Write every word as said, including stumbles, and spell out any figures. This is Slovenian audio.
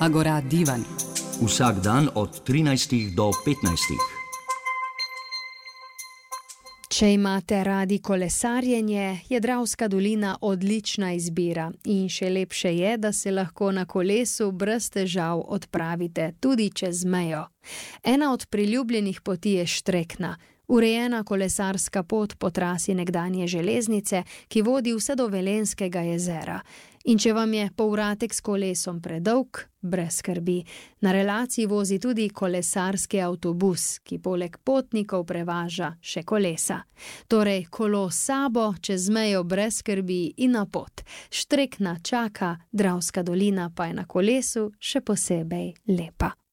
Agora Divan. Vsak dan od trinajstih do petnajstih. Če imate radi kolesarjenje, je Dravska dolina odlična izbira in še lepše je, da se lahko na kolesu brez težav odpravite tudi čez mejo. Ena od priljubljenih poti je Štrekna, urejena kolesarska pot po trasi nekdanje železnice, ki vodi vse do Velenjskega jezera. In če vam je povratek s kolesom predolg, brez skrbi. Na relaciji vozi tudi kolesarski avtobus, ki poleg potnikov prevaža še kolesa. Torej, kolo s sabo, čez mejo brez skrbi in na pot. Štrekna čaka, Dravska dolina pa je na kolesu še posebej lepa.